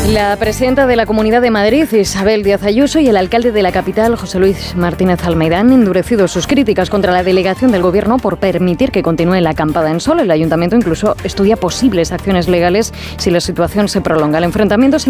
La presidenta de la Comunidad de Madrid, Isabel Díaz Ayuso, y el alcalde de la capital, José Luis Martínez Almeida, han endurecido sus críticas contra la delegación del Gobierno por permitir que continúe la acampada en Sol. El Ayuntamiento incluso estudia posibles acciones legales si la situación se prolonga. El enfrentamiento